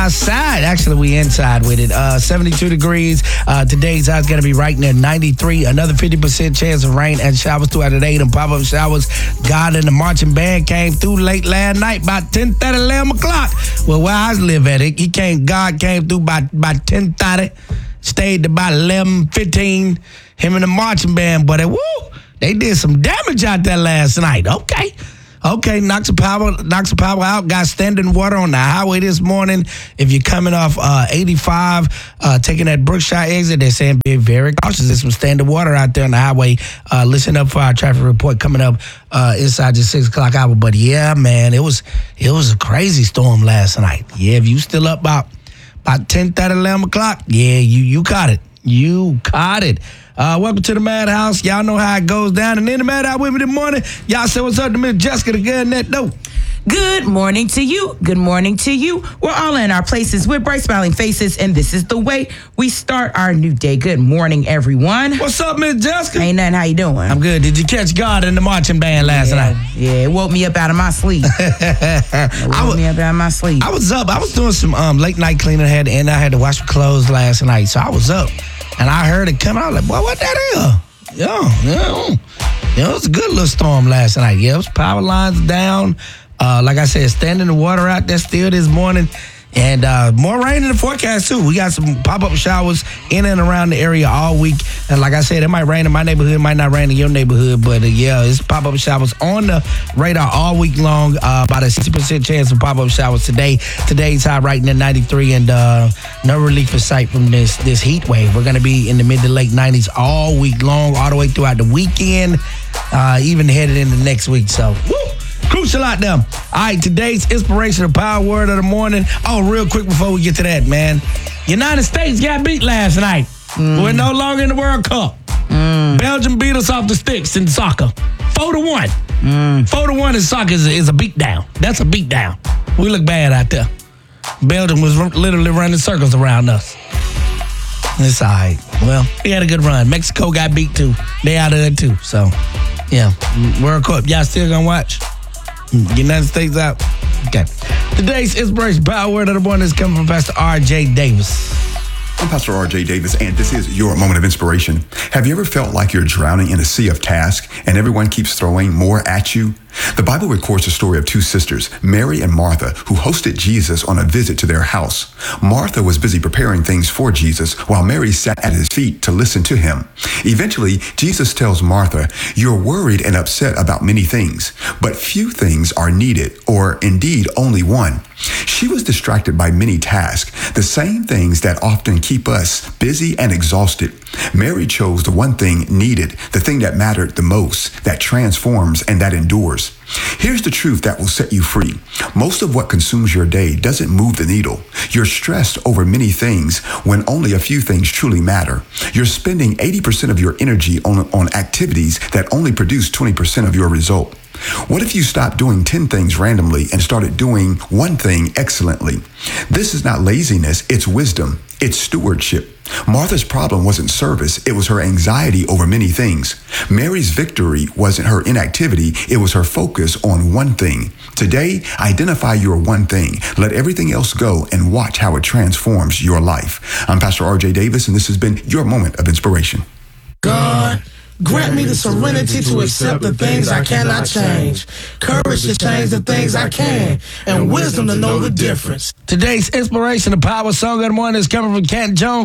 outside. Actually, we inside with it. 72 degrees. Today's high's going to be right near 93. Another 50% chance of rain and showers throughout the day. And pop-up showers. God and the marching band came through late last night, about 10:30, 11 o'clock. Well, where I live at, God came through by 10:30. Stayed about 11:15. Him and the marching band, but they did some damage out there last night. Okay, knocked some power out. Got standing water on the highway this morning. If you're coming off 85, taking that Brookshire exit, they're saying be very cautious. There's some standing water out there on the highway. Listen up for our traffic report coming up inside the 6 o'clock hour. But yeah, man, it was a crazy storm last night. Yeah, if you still up about 10:30, 11 o'clock, yeah, you caught it. You caught it. Welcome to the Madhouse. Y'all know how it goes down. And in the Madhouse with me this morning, y'all say what's up to Miss Jessica, the girl in that dope. Good morning to you. Good morning to you. We're all in our places with bright smiling faces, and this is the way we start our new day. Good morning, everyone. What's up, Miss Jessica? Ain't nothing. How you doing? I'm good. Did you catch God in the marching band last night? Yeah, it woke me up out of my sleep. I was up. I was doing some late night cleaning, and I had to wash my clothes last night, so I was up. And I heard it come out like, boy, what that is? Yeah. It was a good little storm last night. Yeah, it was power lines down. Like I said, standing the water out there still this morning. And more rain in the forecast, too. We got some pop-up showers in and around the area all week. And like I said, it might rain in my neighborhood, it might not rain in your neighborhood. But, yeah, it's pop-up showers on the radar all week long. About a 60% chance of pop-up showers today. Today's high right near 93, and no relief in sight from this heat wave. We're going to be in the mid to late 90s all week long, all the way throughout the weekend, even headed into next week. So, woo! Crucial out there. All right, today's inspirational power word of the morning. Oh, real quick before we get to that, man. United States got beat last night. We're no longer in the World Cup. Belgium beat us off the sticks in soccer. 4-1. 4-1 in soccer is a beatdown. That's a beatdown. We look bad out there. Belgium was literally running circles around us. It's all right. Well, we had a good run. Mexico got beat too. They out of it too. So, yeah. World Cup. Y'all still gonna watch? United States out. Okay. Today's inspiration power word of the morning is coming from Pastor R.J. Davis. I'm Pastor R.J. Davis, and this is your moment of inspiration. Have you ever felt like you're drowning in a sea of tasks and everyone keeps throwing more at you? The Bible records the story of two sisters, Mary and Martha, who hosted Jesus on a visit to their house. Martha was busy preparing things for Jesus, while Mary sat at his feet to listen to him. Eventually, Jesus tells Martha, "You're worried and upset about many things, but few things are needed, or indeed only one." She was distracted by many tasks, the same things that often keep us busy and exhausted. Mary chose the one thing needed, the thing that mattered the most, that transforms and that endures. Here's the truth that will set you free. Most of what consumes your day doesn't move the needle. You're stressed over many things when only a few things truly matter. You're spending 80% of your energy on activities that only produce 20% of your result. What if you stopped doing 10 things randomly and started doing one thing excellently? This is not laziness, it's wisdom. It's stewardship. Martha's problem wasn't service, it was her anxiety over many things. Mary's victory wasn't her inactivity, it was her focus on one thing. Today, identify your one thing. Let everything else go and watch how it transforms your life. I'm Pastor R.J. Davis, and this has been your moment of inspiration. God, grant me the serenity to accept the things I cannot change, courage to change the things I can, and wisdom to know the difference. Today's inspirational power song of the morning is coming from Canton Jones.